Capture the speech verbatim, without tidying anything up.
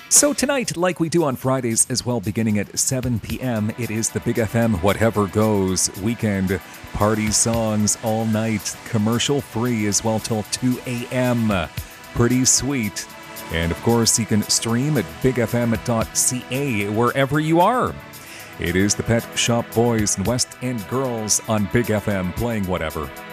So tonight, like we do on Fridays as well, beginning at seven p.m., it is the Big F M Whatever Goes weekend party songs all night, commercial free as well till two a.m. Pretty sweet. And of course, you can stream at big f m dot c a wherever you are. It is the Pet Shop Boys and West End Girls on Big F M playing whatever.